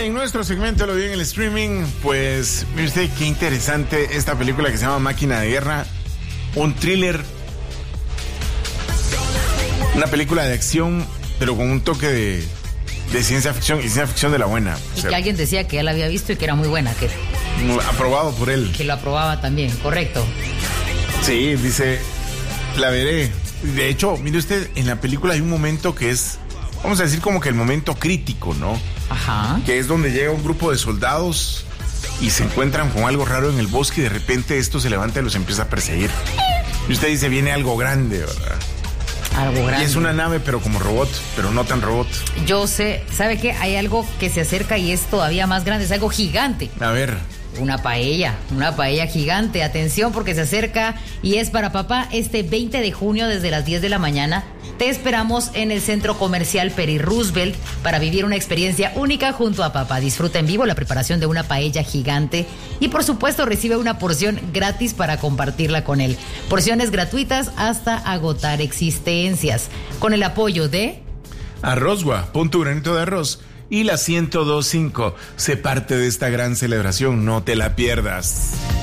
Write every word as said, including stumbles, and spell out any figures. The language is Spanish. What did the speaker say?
En nuestro segmento Lo vi en el streaming, pues mire usted qué interesante esta película que se llama Máquina de Guerra, un thriller, una película de acción, pero con un toque de, de ciencia ficción y ciencia ficción de la buena. Y o sea, que alguien decía que ya la había visto y que era muy buena, que, aprobado por él. que lo aprobaba también, correcto. Sí, dice, la veré. De hecho, mire usted, en la película hay un momento que es, vamos a decir como que el momento crítico, ¿no? Ajá. Que es donde llega un grupo de soldados y se encuentran con algo raro en el bosque y de repente esto se levanta y los empieza a perseguir. Y usted dice, viene algo grande, ¿verdad? Algo grande. Y es una nave, pero como robot, pero no tan robot. Yo sé, ¿sabe qué? Hay algo que se acerca y es todavía más grande, es algo gigante. A ver. Una paella, una paella gigante. Atención porque se acerca y es para papá este veinte de junio desde las diez de la mañana. Te esperamos en el Centro Comercial Peri Roosevelt para vivir una experiencia única junto a papá. Disfruta en vivo la preparación de una paella gigante y por supuesto recibe una porción gratis para compartirla con él. Porciones gratuitas hasta agotar existencias. Con el apoyo de Arrozgua, pon tu granito de arroz. Y la ciento dos punto cinco, sé parte de esta gran celebración, no te la pierdas.